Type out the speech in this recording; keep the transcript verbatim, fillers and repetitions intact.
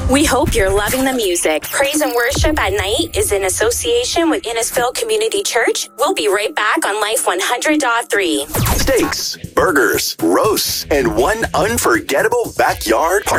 We hope you're loving the music. Praise and Worship at Night is in association with Innisfil Community Church. We'll be right back on Life one hundred point three. Steaks, burgers, roasts, and one unforgettable backyard